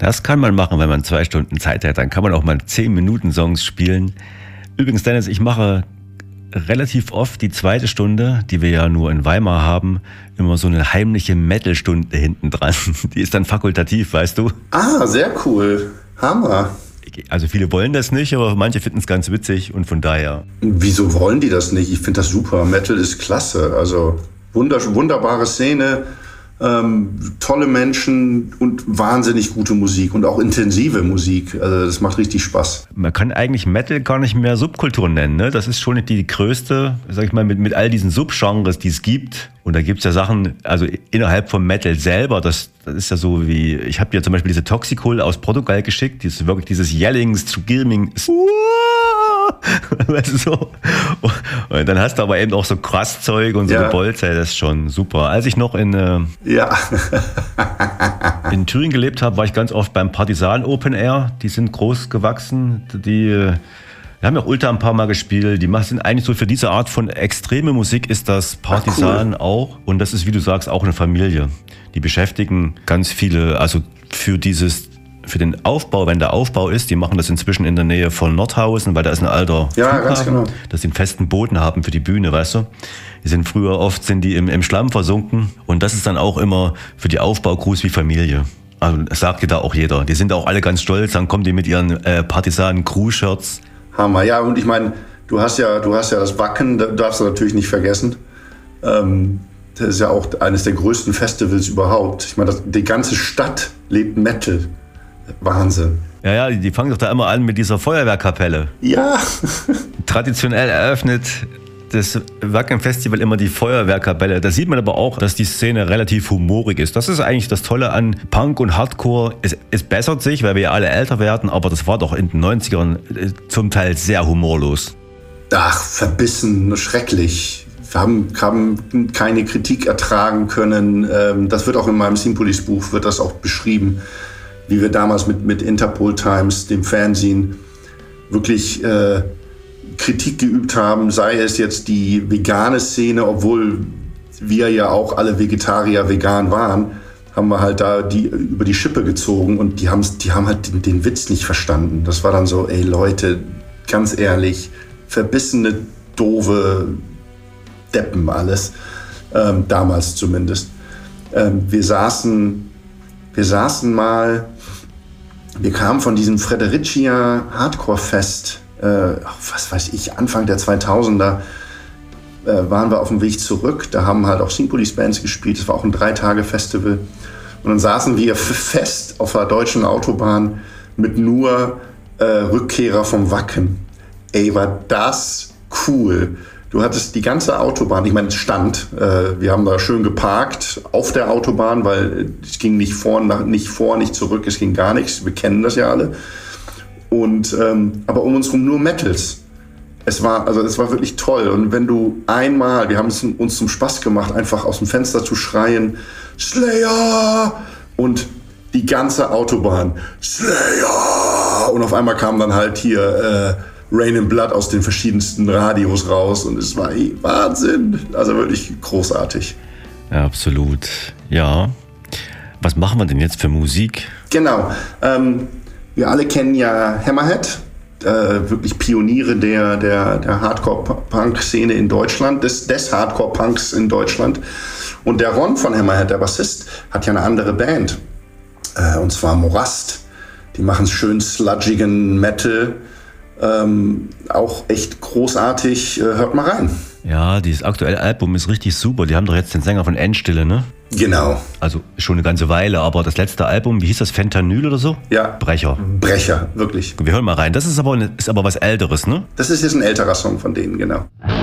Das kann man machen, wenn man 2 Stunden Zeit hat. Dann kann man auch mal 10 Minuten Songs spielen. Übrigens, Dennis, ich mache relativ oft die 2. Stunde, die wir ja nur in Weimar haben, immer so eine heimliche Metal-Stunde hinten dran. Die ist dann fakultativ, weißt du? Ah, sehr cool. Hammer. Also viele wollen das nicht, aber manche finden es ganz witzig und von daher. Wieso wollen die das nicht? Ich finde das super. Metal ist klasse. Also wunderbare Szene. Tolle Menschen und wahnsinnig gute Musik und auch intensive Musik. Also das macht richtig Spaß. Man kann eigentlich Metal gar nicht mehr Subkultur nennen, ne? Das ist schon die größte, sag ich mal, mit all diesen Subgenres, die es gibt. Und da gibt's ja Sachen, also innerhalb vom Metal selber, das ist ja so wie, ich habe ja zum Beispiel diese Toxicol aus Portugal geschickt, die ist wirklich dieses Yelling, Screaming, weißt du so. Und dann hast du aber eben auch so Krasszeug und so Gebolze, das ist schon super. Als ich noch in Thüringen gelebt habe, war ich ganz oft beim Partisan Open Air. Die sind groß gewachsen. Wir haben ja auch Ultra ein paar Mal gespielt. Die sind eigentlich so für diese Art von extreme Musik ist das Partisan auch. Und das ist, wie du sagst, auch eine Familie. Die beschäftigen ganz viele, also für den Aufbau, wenn der Aufbau ist, die machen das inzwischen in der Nähe von Nordhausen, weil da ist ein alter Flughafen, ganz genau, dass sie einen festen Boden haben für die Bühne, weißt du? Oft sind die im Schlamm versunken und das ist dann auch immer für die Aufbaucrews wie Familie. Also das sagt dir da auch jeder. Die sind auch alle ganz stolz, dann kommen die mit ihren Partisanen-Crew-Shirts. Hammer, ja, und ich meine, du hast ja das Wacken, das darfst du natürlich nicht vergessen. Das ist ja auch eines der größten Festivals überhaupt. Ich meine, die ganze Stadt lebt Metal. Wahnsinn. Ja, die fangen doch da immer an mit dieser Feuerwehrkapelle. Ja. Traditionell eröffnet das Wacken-Festival immer die Feuerwehrkapelle. Da sieht man aber auch, dass die Szene relativ humorig ist. Das ist eigentlich das Tolle an Punk und Hardcore. Es bessert sich, weil wir ja alle älter werden, aber das war doch in den 90ern zum Teil sehr humorlos. Ach, verbissen, schrecklich. Wir haben keine Kritik ertragen können. Das wird auch in meinem Simpolis-Buch wird das auch beschrieben, wie wir damals mit Interpol Times, dem Fernsehen, wirklich Kritik geübt haben, sei es jetzt die vegane Szene, obwohl wir ja auch alle Vegetarier vegan waren, haben wir halt da über die Schippe gezogen und die haben halt den Witz nicht verstanden. Das war dann so, ey Leute, ganz ehrlich, verbissene, doofe Deppen alles, damals zumindest. Wir saßen mal, wir kamen von diesem Fredericia Hardcore-Fest, was weiß ich, Anfang der 2000er, waren wir auf dem Weg zurück. Da haben halt auch Simpolis-Bands gespielt. Es war auch ein 3-Tage-Festival. Und dann saßen wir fest auf der deutschen Autobahn mit nur Rückkehrer vom Wacken. Ey, war das cool. Du hattest die ganze Autobahn, ich meine, es stand, wir haben da schön geparkt auf der Autobahn, weil es ging nicht vor, nicht zurück, es ging gar nichts, wir kennen das ja alle. Und, aber um uns herum nur Metals. Es war wirklich toll. Und wenn du einmal, wir haben es uns zum Spaß gemacht, einfach aus dem Fenster zu schreien, Slayer! Und die ganze Autobahn, Slayer! Und auf einmal kam dann halt hier Rain in Blood aus den verschiedensten Radios raus und es war Wahnsinn. Also wirklich großartig. Ja, absolut. Ja. Was machen wir denn jetzt für Musik? Genau. Wir alle kennen ja Hammerhead. Wirklich Pioniere der Hardcore-Punk-Szene in Deutschland, des Hardcore-Punks in Deutschland. Und der Ron von Hammerhead, der Bassist, hat ja eine andere Band. Und zwar Morast. Die machen schön sludgigen Metal. Auch echt großartig. Hört mal rein. Ja, dieses aktuelle Album ist richtig super. Die haben doch jetzt den Sänger von Endstille, ne? Genau. Also schon eine ganze Weile, aber das letzte Album, wie hieß das, Fentanyl oder so? Ja. Brecher, wirklich. Wir hören mal rein. Das ist aber was Älteres, ne? Das ist jetzt ein älterer Song von denen, genau.